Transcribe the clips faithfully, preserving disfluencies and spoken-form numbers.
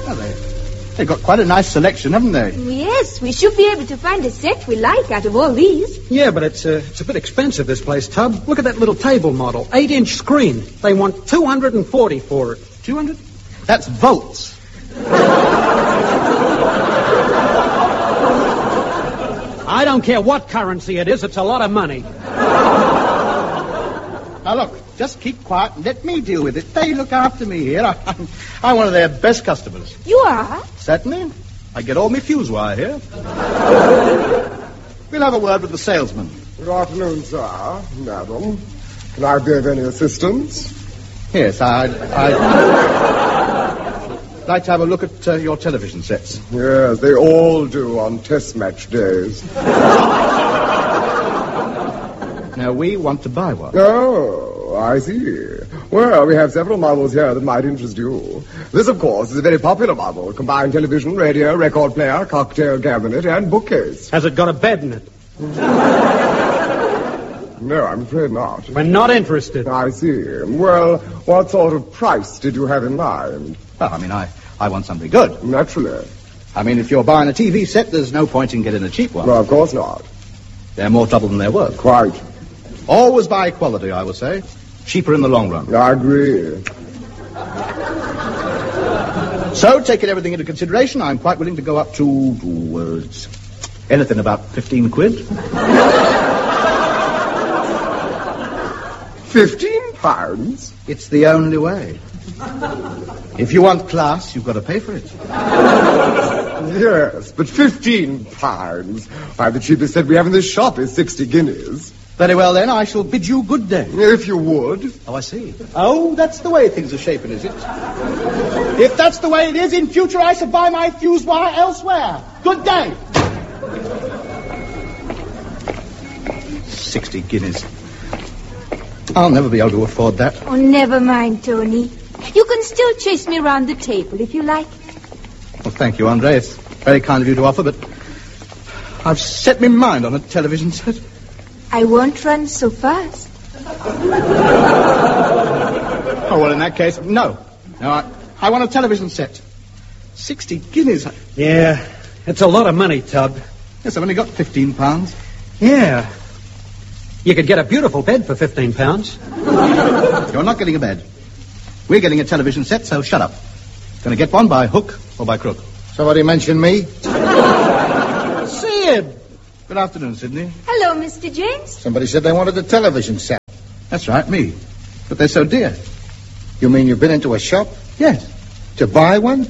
Well, they, they've got quite a nice selection, haven't they? Yes, we should be able to find a set we like out of all these. Yeah, but it's, uh, it's a bit expensive, this place, Tub. Look at that little table model. Eight-inch screen. They want two hundred forty for it. two hundred? That's volts. I don't care what currency it is. It's a lot of money. Now, look, just keep quiet and let me deal with it. They look after me here. I, I'm, I'm one of their best customers. You are? Certainly. I get all my fuse wire here. We'll have a word with the salesman. Good afternoon, sir. Madam. Can I be of any assistance? Yes, I'd, I'd like to have a look at uh, your television sets. Yes, they all do on test match days. Now, we want to buy one. Oh, I see. Well, we have several models here that might interest you. This, of course, is a very popular model. Combined television, radio, record player, cocktail cabinet, and bookcase. Has it got a bed in it? No, I'm afraid not. We're not interested. I see. Well, what sort of price did you have in mind? Well, I mean, I, I want something good. Naturally. I mean, if you're buying a T V set, there's no point in getting a cheap one. Well, of course not. They're more trouble than they're worth. Quite. Always buy quality, I would say. Cheaper in the long run. I agree. So, taking everything into consideration, I'm quite willing to go up to, to uh, anything about fifteen quid. Fifteen pounds? It's the only way. If you want class, you've got to pay for it. Yes, but fifteen pounds. Why, the cheapest set we have in this shop is sixty guineas. Very well, then, I shall bid you good day. If you would. Oh, I see. Oh, that's the way things are shaping, is it? If that's the way it is, in future I shall buy my fuse wire elsewhere. Good day. Sixty guineas. I'll never be able to afford that. Oh, never mind, Tony. You can still chase me around the table if you like. Well, thank you, Andre. It's very kind of you to offer, but I've set my mind on a television set. I won't run so fast. Oh, well, in that case, no. No, I, I want a television set. Sixty guineas. Yeah, it's a lot of money, Tub. Yes, I've only got fifteen pounds. Yeah. You could get a beautiful bed for fifteen pounds. You're not getting a bed. We're getting a television set, so shut up. Going to get one by hook or by crook. Somebody mentioned me? Sid! Good afternoon, Sidney. Hello, Mister James. Somebody said they wanted a television set. That's right, me. But they're so dear. You mean you've been into a shop? Yes. To buy one?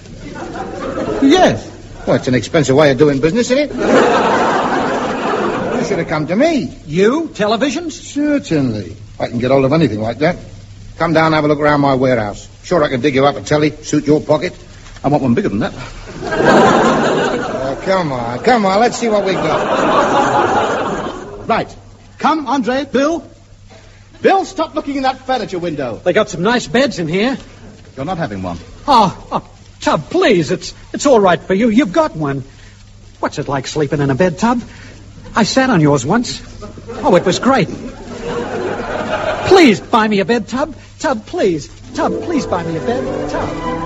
Yes. Well, it's an expensive way of doing business, isn't it? You should have come to me. You? Televisions? Certainly. I can get hold of anything like that. Come down and have a look around my warehouse. Sure, I can dig you up a telly, suit your pocket. I want one bigger than that. Oh, come on, come on, let's see what we got. Right. Come, Andre, Bill. Bill, stop looking in that furniture window. They got some nice beds in here. You're not having one. Oh, oh Tub, please, it's it's all right for you. You've got one. What's it like sleeping in a bed, Tub? I sat on yours once. Oh, it was great. Please buy me a bed, Tub. Tub, please. Tub, please buy me a bed. Tub.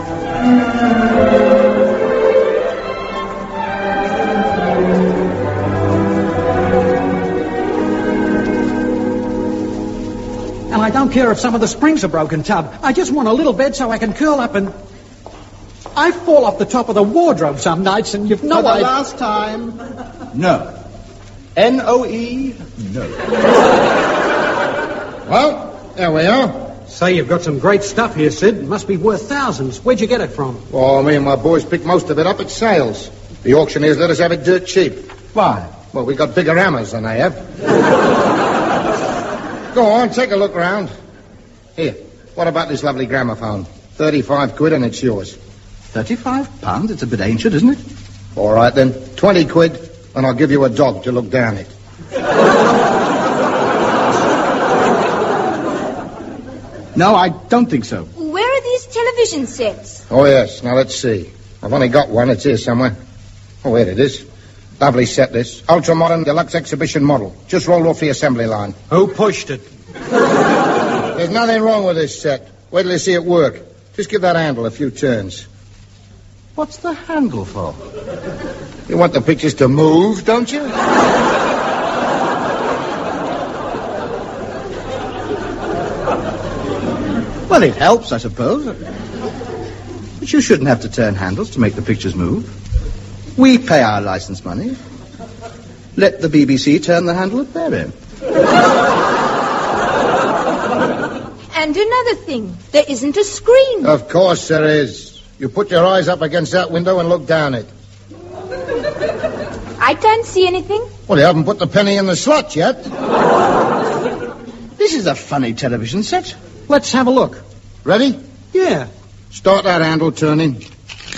And I don't care if some of the springs are broken, Tub. I just want a little bed so I can curl up and... I fall off the top of the wardrobe some nights, and you've no For the idea... last time, no. N O E, no. Well, there we are. Say, you've got some great stuff here, Sid. It must be worth thousands. Where'd you get it from? Oh, me and my boys picked most of it up at sales. The auctioneers let us have it dirt cheap. Why? Well, we got bigger hammers than they have. Go on, take a look round. Here, what about this lovely gramophone? Thirty-five quid and it's yours. Thirty-five pounds? It's a bit ancient, isn't it? All right, then. Twenty quid, and I'll give you a dog to look down it. No, I don't think so. Where are these television sets? Oh, yes. Now, let's see. I've only got one. It's here somewhere. Oh, here it is. Lovely set, this. Ultra-modern deluxe exhibition model. Just rolled off the assembly line. Who pushed it? There's nothing wrong with this set. Wait till you see it work. Just give that handle a few turns. What's the handle for? You want the pictures to move, don't you? Well, it helps, I suppose. But you shouldn't have to turn handles to make the pictures move. We pay our license money. Let the B B C turn the handle at their end. And another thing, there isn't a screen. Of course there is. You put your eyes up against that window and look down it. I can't see anything. Well, you haven't put the penny in the slot yet. This is a funny television set. Let's have a look. Ready? Yeah. Start that handle turning.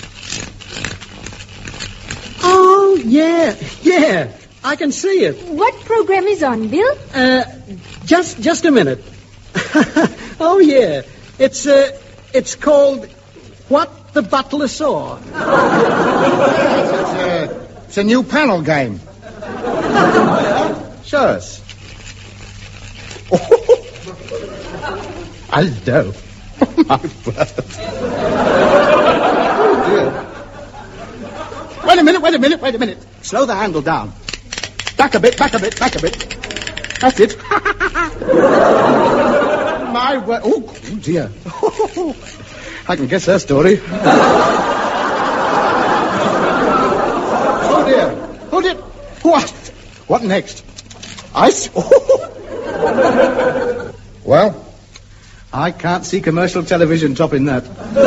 Oh, yeah. Yeah. I can see it. What program is on, Bill? Uh, just just a minute. Oh, yeah. It's, uh, it's called What the Butler Saw. It's, uh, it's a new panel game. Show us. Hello. My word. Oh, dear. Wait a minute, wait a minute, wait a minute. Slow the handle down. Back a bit, back a bit, back a bit. That's it. My word. Oh, oh dear. I can guess her story. Oh, dear. Oh, dear. What? What next? I see. Oh. Well? I can't see commercial television topping that.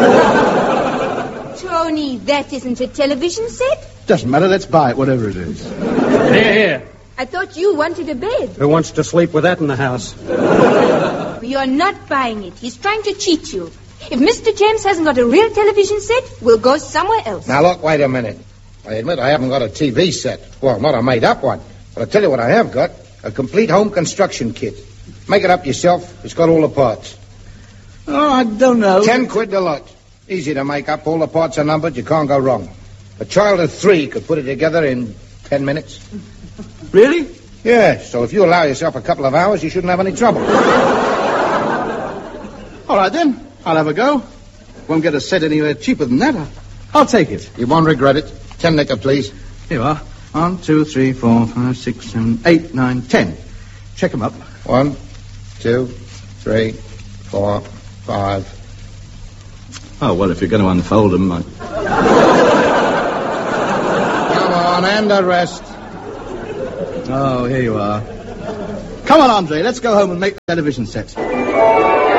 Tony, that isn't a television set. Doesn't matter, let's buy it, whatever it is. Here, here. I thought you wanted a bed. Who wants to sleep with that in the house? You're not buying it. He's trying to cheat you. If Mister James hasn't got a real television set, we'll go somewhere else. Now, look, wait a minute. I admit I haven't got a T V set. Well, not a made-up one. But I'll tell you what I have got. A complete home construction kit. Make it up yourself. It's got all the parts. Oh, I don't know. Ten quid a lot. Easy to make up. All the parts are numbered. You can't go wrong. A child of three could put it together in ten minutes. Really? Yeah, so if you allow yourself a couple of hours, you shouldn't have any trouble. All right, then. I'll have a go. Won't get a set anywhere cheaper than that. I'll take it. You won't regret it. Ten liquor, please. Here you are. One, two, three, four, five, six, seven, eight, nine, ten. Check them up. One, two, three, four, five. Oh, well, if you're going to unfold them, I... Come on, and a rest. Oh, here you are. Come on, Andre, let's go home and make the television set.